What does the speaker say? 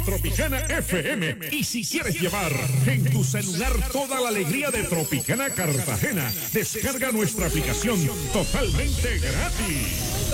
Tropicana FM. Y si quieres llevar en tu celular toda la alegría de Tropicana Cartagena, descarga nuestra aplicación totalmente gratis.